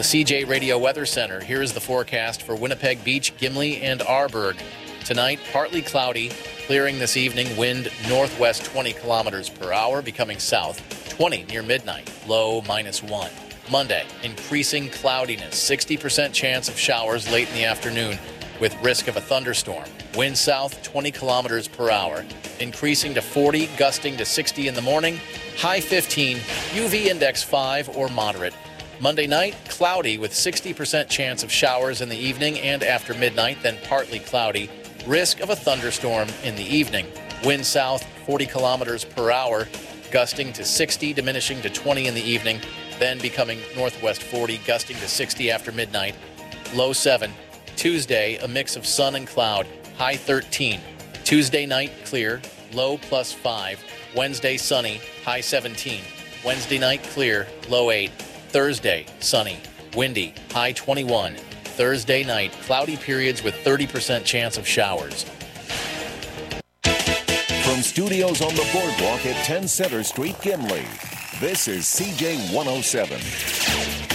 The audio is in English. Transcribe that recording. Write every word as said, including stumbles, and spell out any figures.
the C J Radio Weather Center. Here is the forecast for Winnipeg Beach, Gimli, and Arborg. Tonight, partly cloudy, clearing this evening, wind northwest twenty kilometers per hour, becoming south twenty near midnight, low minus one. Monday, increasing cloudiness, sixty percent chance of showers late in the afternoon with risk of a thunderstorm. Wind south twenty kilometers per hour, increasing to forty, gusting to sixty in the morning, high fifteen, U V index five or moderate. Monday night, cloudy with sixty percent chance of showers in the evening and after midnight, then partly cloudy. Risk of a thunderstorm in the evening. Wind south forty kilometers per hour, gusting to sixty, diminishing to twenty in the evening, then becoming northwest forty, gusting to sixty after midnight. Low seven. Tuesday, a mix of sun and cloud, high thirteen. Tuesday night, clear, low plus five. Wednesday, sunny, high seventeen. Wednesday night, clear, low eight. Thursday, sunny, windy, high twenty-one. Thursday night, cloudy periods with thirty percent chance of showers. From studios on the boardwalk at ten Center Street, Gimli, this is C J one oh seven.